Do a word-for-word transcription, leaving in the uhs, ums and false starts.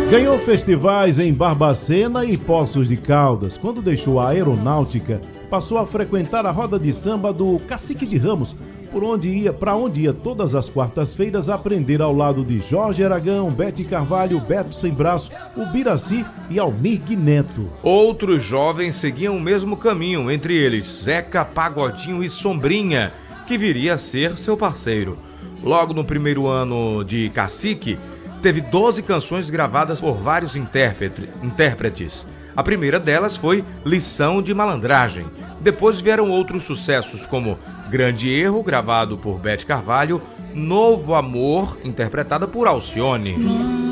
Ganhou festivais em Barbacena e Poços de Caldas. Quando deixou a aeronáutica, passou a frequentar a roda de samba do Cacique de Ramos, por onde ia, para onde ia todas as quartas-feiras aprender ao lado de Jorge Aragão, Bete Carvalho, Beto Sem Braço, Ubiraci e Almir Neto. Outros jovens seguiam o mesmo caminho, entre eles Zeca, Pagodinho e Sombrinha, que viria a ser seu parceiro. Logo no primeiro ano de Cacique, teve doze canções gravadas por vários intérpretes. A primeira delas foi Lição de Malandragem. Depois vieram outros sucessos como Grande Erro, gravado por Bete Carvalho, Novo Amor, interpretada por Alcione.